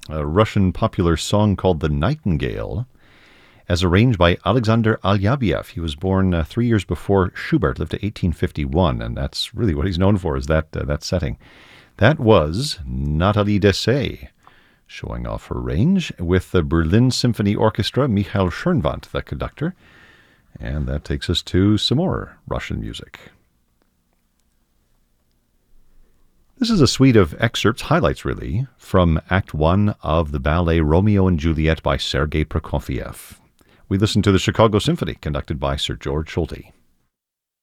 a Russian popular song called The Nightingale, as arranged by Alexander Alyabiev. He was born 3 years before Schubert, lived to 1851, and that's really what he's known for, is that setting. That was Nathalie Dessay, showing off her range, with the Berlin Symphony Orchestra, Michael Schönwandt, the conductor. And that takes us to some more Russian music. This is a suite of excerpts, highlights really, from Act 1 of the ballet Romeo and Juliet by Sergei Prokofiev. We listen to the Chicago Symphony, conducted by Sir George Solti.